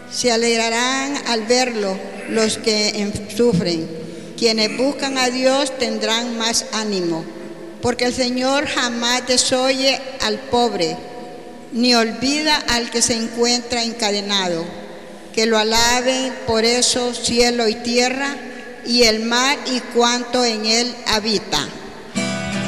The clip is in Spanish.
Se alegrarán al verlo los que sufren. Quienes buscan a Dios tendrán más ánimo, porque el Señor jamás desoye al pobre, ni olvida al que se encuentra encadenado. Que lo alaben por eso cielo y tierra, y el mar y cuanto en él habita.